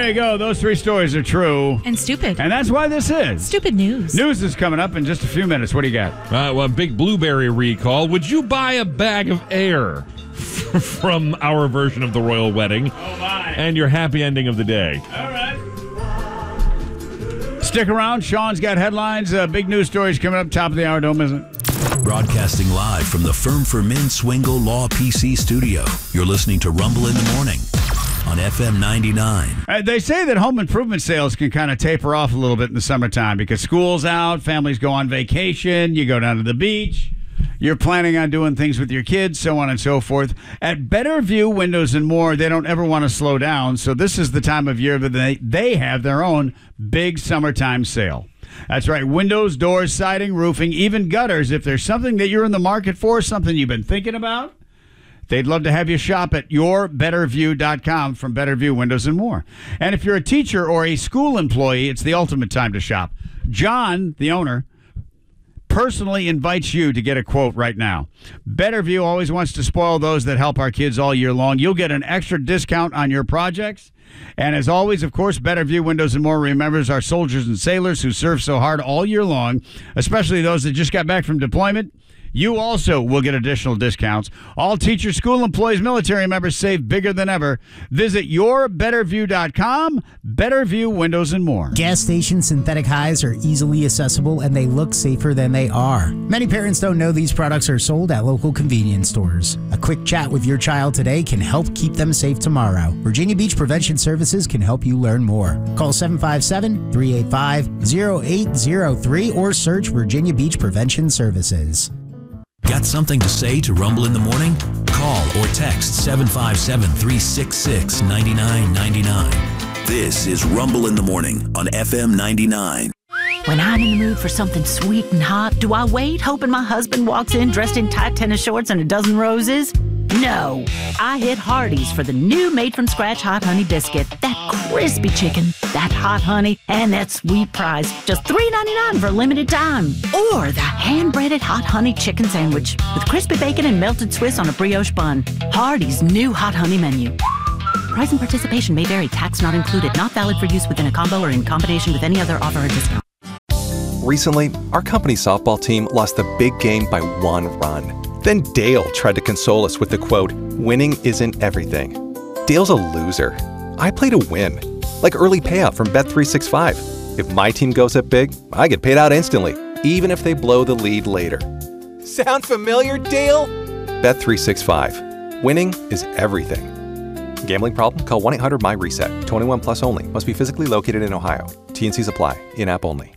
There you go. Those three stories are true. And stupid. And that's why this is. Stupid news. News is coming up in just a few minutes. What do you got? Well, big blueberry recall. Would you buy a bag of air from our version of the royal wedding? Oh, my. And your happy ending of the day. All right. Stick around. Sean's got headlines. Big news stories coming up top of the hour. Don't miss it. Broadcasting live from the Firm for Men Swingle Law PC studio. You're listening to Rumble in the Morning on FM 99. They say that home improvement sales can kind of taper off a little bit in the summertime because school's out, families go on vacation, you go down to the beach, you're planning on doing things with your kids, so on and so forth. At Better View Windows and More, they don't ever want to slow down, so this is the time of year that they have their own big summertime sale. That's right. Windows, doors, siding, roofing, even gutters. If there's something that you're in the market for, something you've been thinking about, they'd love to have you shop at yourbetterview.com from Better View Windows and More. And if you're a teacher or a school employee, it's the ultimate time to shop. John, the owner, personally invites you to get a quote right now. Better View always wants to spoil those that help our kids all year long. You'll get an extra discount on your projects. And as always, of course, Better View Windows and More remembers our soldiers and sailors who serve so hard all year long, especially those that just got back from deployment. You also will get additional discounts. All teachers, school employees, military members save bigger than ever. Visit yourbetterview.com. Better View Windows and More. Gas station synthetic highs are easily accessible and they look safer than they are. Many parents don't know these products are sold at local convenience stores. A quick chat with your child today can help keep them safe tomorrow. Virginia Beach Prevention Services can help you learn more. Call 757-385-0803 or search Virginia Beach Prevention Services. Got something to say to Rumble in the Morning? Call or text 757-366-9999. This is Rumble in the Morning on FM 99. When I'm in the mood for something sweet and hot, do I wait hoping my husband walks in dressed in tight tennis shorts and a dozen roses? No. I hit Hardee's for the new made-from-scratch Hot Honey Biscuit. That crispy chicken, that hot honey, and that sweet prize. Just $3.99 for a limited time. Or the hand-breaded Hot Honey Chicken Sandwich with crispy bacon and melted Swiss on a brioche bun. Hardee's new Hot Honey menu. Price and participation may vary. Tax not included. Not valid for use within a combo or in combination with any other offer or discount. Recently, our company softball team lost the big game by 1 run. Then Dale tried to console us with the quote, "Winning isn't everything." Dale's a loser. I play to win, like early payout from Bet365. If my team goes up big, I get paid out instantly, even if they blow the lead later. Sound familiar, Dale? Bet365. Winning is everything. Gambling problem? Call 1-800-MY-RESET. 21 plus only. Must be physically located in Ohio. T&Cs apply. In-app only.